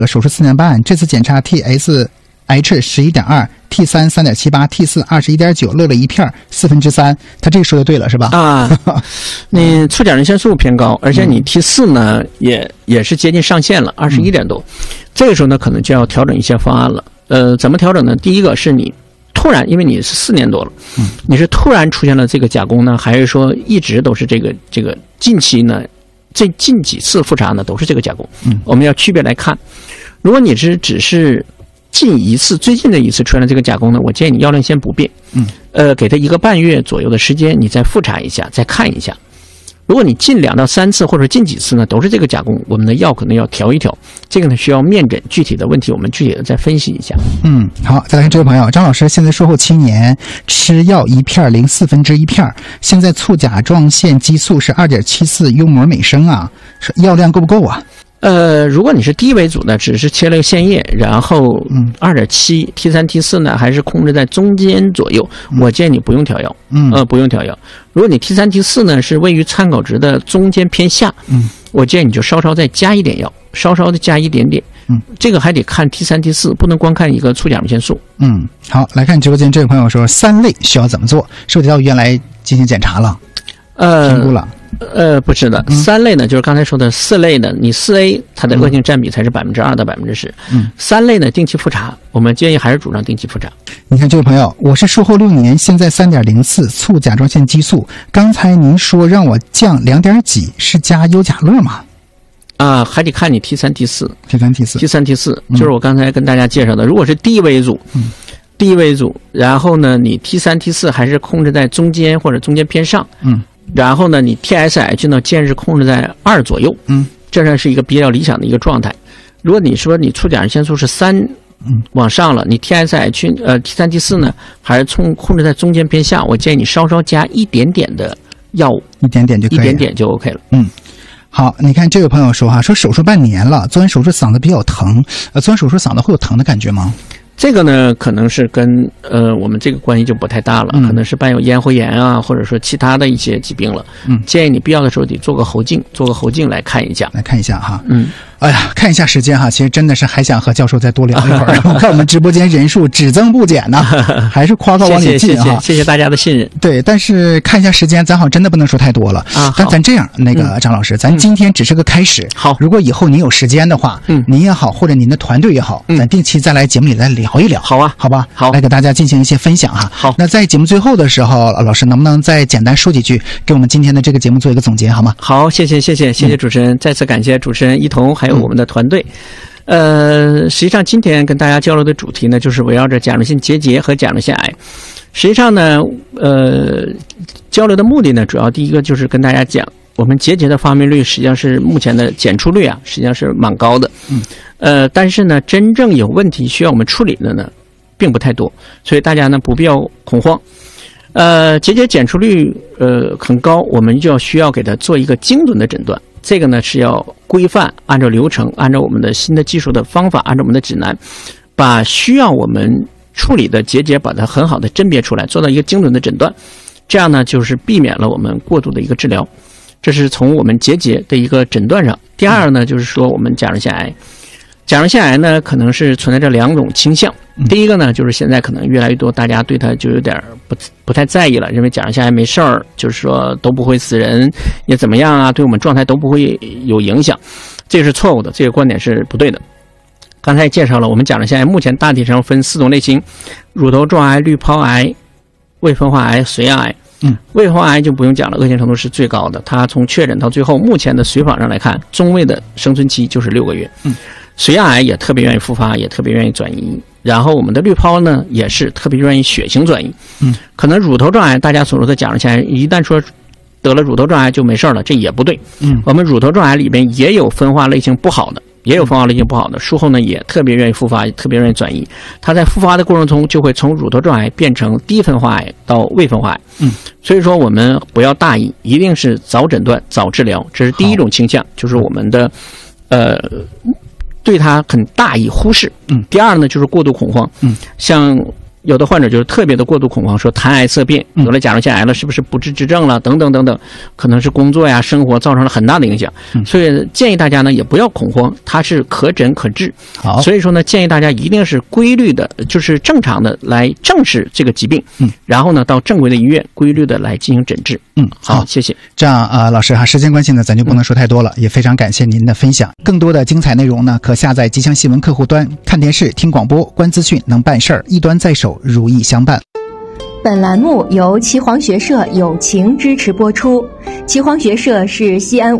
手术4年半，这次检查 TSH 11.2 T3 3.78 T4 21.9，漏了一片3/4，他这个说的对了是吧？ 啊，你促甲状腺素偏高，而且你 T4 呢也是接近上限了，21点多，这个时候呢可能就要调整一些方案了。怎么调整呢？第一个是你突然，因为你是4年多了，你是突然出现了这个甲功呢，还是说一直都是这个近期呢？这近几次复查呢都是这个甲功，我们要区别来看。如果你是只是最近的一次出现了这个甲功呢，我建议你药量先不变，给他1个半月左右的时间，你再复查一下，再看一下。如果你近2到3次或者近几次呢都是这个甲功，我们的药可能要调一调，这个呢需要面诊具体的问题，我们具体的再分析一下。 好，再来看这位朋友，张老师，现在术后7年，吃药1片零1/4片，现在促甲状腺激素是2.74幽摩每升啊，药量够不够啊？ 如果你是低危组呢，只是切了个腺叶，然后2.7 T3 T4 呢还是控制在中间左右，我建议你不用调药，不用调药。如果你 T3 T4 呢是位于参考值的中间偏下，我建议你就稍稍再加一点药，稍稍的加一点点。这个还得看 T3 T4， 不能光看一个促甲状腺素。 好，来看直播间这位朋友说，3类需要怎么做？是不是得到医院来进行检查了？评估了？ 不是的，3类呢，就是刚才说的4类的，你4A 它的恶性占比才是2%到10%，3类呢定期复查，我们建议还是主张定期复查。 你看这位朋友，我是术后6年，现在3.04促甲状腺激素，刚才您说让我降2点几，是加优甲乐吗？ 还得看你 T3 T4， T3 T4 就是我刚才跟大家介绍的，如果是低危组，然后呢你 T3 T4 还是控制在中间或者中间偏上，然后呢你 TSH 呢建议是控制在2左右，这算是一个比较理想的一个状态。如果你说你促甲状腺素是3往上了，你 TSH T3 T4 呢还是控制在中间偏下，我建议你稍稍加一点点的药物， 一点点就可以了， 一点点就 OK 了。 好，你看这位朋友说说手术半年了，做完手术嗓子比较疼，做完手术嗓子会有疼的感觉吗？ 这个呢，可能是跟我们这个关系就不太大了，可能是伴有咽喉炎啊，或者说其他的一些疾病了。建议你必要的时候得做个喉镜来看一下哈。哎呀，看一下时间哈，其实真的是还想和教授再多聊一会儿。我看我们直播间人数只增不减呢，还是夸往里进啊！ 谢谢大家的信任。 对，但是看一下时间，咱好真的不能说太多了啊。但咱这样，那个张老师，咱今天只是个开始。 好， 如果以后您有时间的话，您也好，或者您的团队也好，咱定期再来节目里再聊一聊。 好啊， 好吧， 好， 来给大家进行一些分享哈。 好， 那在节目最后的时候，老师能不能再简单说几句，给我们今天的这个节目做一个总结，好吗？ 好，谢谢主持人，再次感谢主持人一彤还有我们的团队。实际上今天跟大家交流的主题呢，就是围绕着甲状腺结节和甲状腺癌。实际上呢，交流的目的呢，主要第一个就是跟大家讲，我们结节的发病率实际上是目前的检出率啊，实际上是蛮高的。但是呢，真正有问题需要我们处理的呢，并不太多，所以大家呢不必要恐慌。结节检出率很高，我们就需要给它做一个精准的诊断。这个呢是要规范，按照流程，按照我们的新的技术的方法，按照我们的指南，把需要我们处理的结节把它很好的甄别出来，做到一个精准的诊断。这样呢就是避免了我们过度的一个治疗。这是从我们结节的一个诊断上。第二呢就是说我们甲状腺癌。甲状腺癌呢，可能是存在着2种倾向。第一个呢，就是现在可能越来越多大家对它就有点不太在意了，认为甲状腺癌没事儿，就是说都不会死人，也怎么样啊，对我们状态都不会有影响，这是错误的，这个观点是不对的。刚才介绍了，我们甲状腺癌目前大体上分4种类型：乳头状癌、滤泡癌、未分化癌、髓样癌。未分化癌就不用讲了，恶性程度是最高的，它从确诊到最后，目前的随访上来看，中位的生存期就是6个月。髓样癌也特别愿意复发，也特别愿意转移。然后我们的滤泡呢，也是特别愿意血型转移。可能乳头状癌，大家所说的甲状腺癌，一旦说得了乳头状癌就没事了，这也不对。我们乳头状癌里边也有分化类型不好的，术后呢也特别愿意复发，特别愿意转移。它在复发的过程中，就会从乳头状癌变成低分化癌到未分化癌。所以说我们不要大意，一定是早诊断、早治疗，这是第一种倾向，就是我们的对它很大意忽视。第二呢就是过度恐慌。像有的患者就是特别的过度恐慌，说谈癌色变，得了甲状腺癌了，是不是不治之症了？等等等等，可能是工作呀、生活造成了很大的影响。所以建议大家呢也不要恐慌，它是可诊可治。 好， 所以说呢，建议大家一定是规律的，就是正常的来正视这个疾病，然后呢到正规的医院规律的来进行诊治。好，谢谢。 这样老师哈，时间关系呢，咱就不能说太多了，也非常感谢您的分享。更多的精彩内容呢，可下载吉祥新闻客户端，看电视、听广播、观资讯，能办事儿，一端在手，如意相伴。 本栏目由岐黄学社友情支持播出。岐黄学社是西安